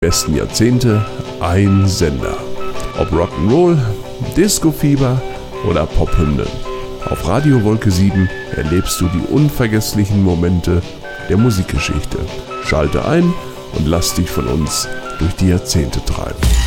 Besten Jahrzehnte, ein Sender. Ob Rock'n'Roll, Disco-Fieber oder Pophymnen. Auf Radio Wolke 7 erlebst du die unvergesslichen Momente der Musikgeschichte. Schalte ein und lass dich von uns durch die Jahrzehnte treiben.